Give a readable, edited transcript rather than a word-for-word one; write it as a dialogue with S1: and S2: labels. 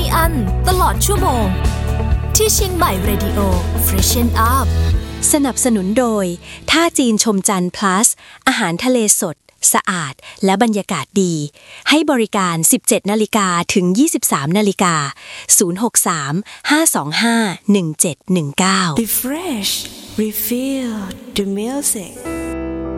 S1: อั้นตลอดชั่วโมงที่เชียงใหม่เรดิโอ Freshen Up
S2: สนับสนุนโดยท่าจีนชมจันทร์ plus อาหารทะเลสดสะอาดและบรรยากาศดีให้บริการ 17:00 นถึง 23:00 น063 525 1719
S3: Refresh, refill the music